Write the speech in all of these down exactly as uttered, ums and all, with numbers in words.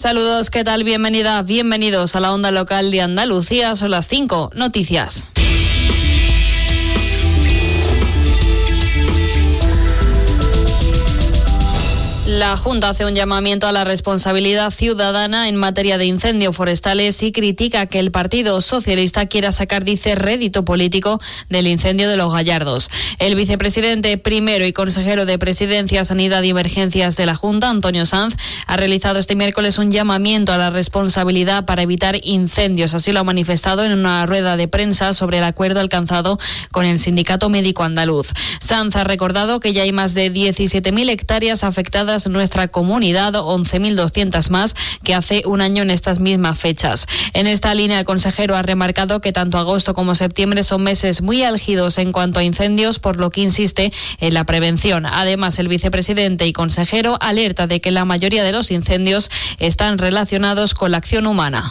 Saludos, ¿qué tal? Bienvenida, bienvenidos a la onda local de Andalucía. Son las cinco noticias. La Junta hace un llamamiento a la responsabilidad ciudadana en materia de incendios forestales y critica que el Partido Socialista quiera sacar, dice, rédito político del incendio de Los Gallardos. El vicepresidente primero y consejero de Presidencia, Sanidad y Emergencias de la Junta, Antonio Sanz, ha realizado este miércoles un llamamiento a la responsabilidad para evitar incendios. Así lo ha manifestado en una rueda de prensa sobre el acuerdo alcanzado con el Sindicato Médico Andaluz. Sanz ha recordado que ya hay más de diecisiete mil hectáreas afectadas en nuestra comunidad, once mil doscientas más que hace un año en estas mismas fechas. En esta línea, el consejero ha remarcado que tanto agosto como septiembre son meses muy álgidos en cuanto a incendios, por lo que insiste en la prevención. Además, el vicepresidente y consejero alerta de que la mayoría de los incendios están relacionados con la acción humana.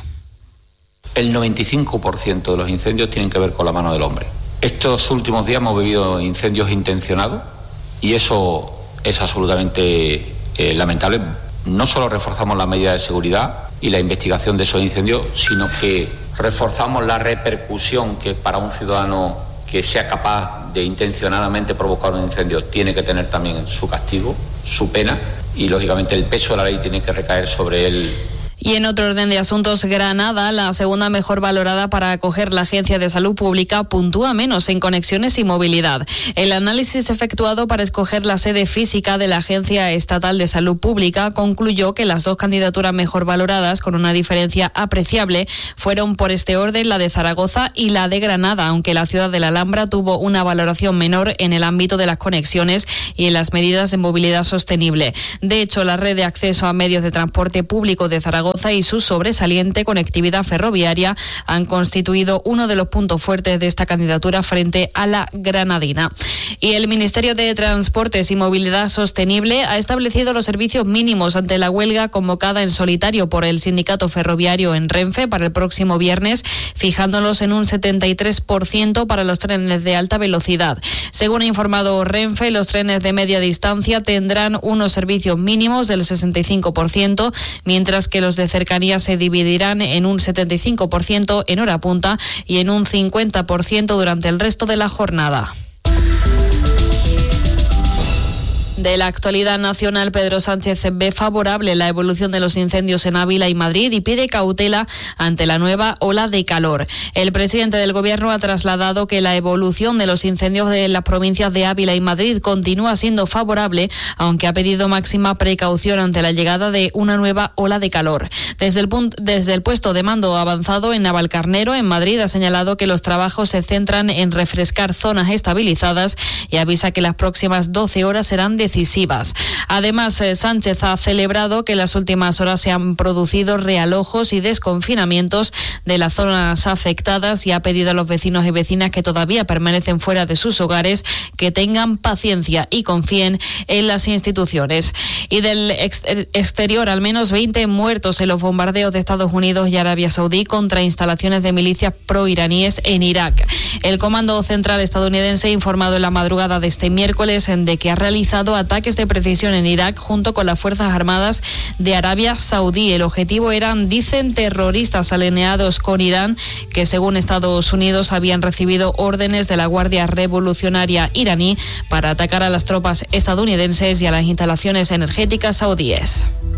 El noventa y cinco por ciento de los incendios tienen que ver con la mano del hombre. Estos últimos días hemos vivido incendios intencionados y eso es absolutamente eh, lamentable. No solo reforzamos las medidas de seguridad y la investigación de esos incendios, sino que reforzamos la repercusión que para un ciudadano que sea capaz de intencionadamente provocar un incendio tiene que tener también su castigo, su pena, y lógicamente el peso de la ley tiene que recaer sobre él. Y en otro orden de asuntos, Granada, la segunda mejor valorada para acoger la Agencia de Salud Pública, puntúa menos en conexiones y movilidad. El análisis efectuado para escoger la sede física de la Agencia Estatal de Salud Pública concluyó que las dos candidaturas mejor valoradas, con una diferencia apreciable, fueron por este orden la de Zaragoza y la de Granada, aunque la ciudad de la Alhambra tuvo una valoración menor en el ámbito de las conexiones y en las medidas de movilidad sostenible. De hecho, la red de acceso a medios de transporte público de Zaragoza y su sobresaliente conectividad ferroviaria han constituido uno de los puntos fuertes de esta candidatura frente a la granadina. Y el Ministerio de Transportes y Movilidad Sostenible ha establecido los servicios mínimos ante la huelga convocada en solitario por el sindicato ferroviario en Renfe para el próximo viernes, fijándolos en un setenta y tres por ciento para los trenes de alta velocidad. Según ha informado Renfe, los trenes de media distancia tendrán unos servicios mínimos del sesenta y cinco por ciento, mientras que los de cercanía se dividirán en un setenta y cinco por ciento en hora punta y en un cincuenta por ciento durante el resto de la jornada. De la actualidad nacional, Pedro Sánchez ve favorable la evolución de los incendios en Ávila y Madrid y pide cautela ante la nueva ola de calor. El presidente del Gobierno ha trasladado que la evolución de los incendios de las provincias de Ávila y Madrid continúa siendo favorable, aunque ha pedido máxima precaución ante la llegada de una nueva ola de calor. Desde el, punto, desde el puesto de mando avanzado en Navalcarnero, en Madrid, ha señalado que los trabajos se centran en refrescar zonas estabilizadas y avisa que las próximas doce horas serán decisivas. Además, Sánchez ha celebrado que en las últimas horas se han producido realojos y desconfinamientos de las zonas afectadas y ha pedido a los vecinos y vecinas que todavía permanecen fuera de sus hogares que tengan paciencia y confíen en las instituciones. Y del ex- exterior, al menos veinte muertos en los bombardeos de Estados Unidos y Arabia Saudí contra instalaciones de milicias proiraníes en Irak. El Comando Central estadounidense ha informado en la madrugada de este miércoles de que ha realizado ataques de precisión en Irak junto con las Fuerzas Armadas de Arabia Saudí. El objetivo eran, dicen, terroristas alineados con Irán, que según Estados Unidos habían recibido órdenes de la Guardia Revolucionaria iraní para atacar a las tropas estadounidenses y a las instalaciones energéticas saudíes.